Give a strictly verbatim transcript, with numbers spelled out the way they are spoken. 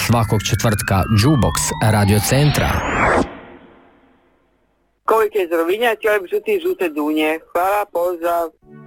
Svakog četvrtka Jukebox Radio Centra. Kovike iz Rovinja, htjeli bi čuti Žute dunje. Hvala, pozdrav.